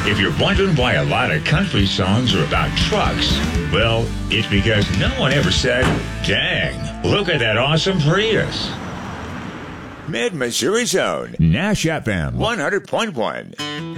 If you're wondering why a lot of country songs are about trucks, well, it's because no one ever said, dang, look at that awesome Prius. Mid-Missouri Zone, Nash FM 100.1.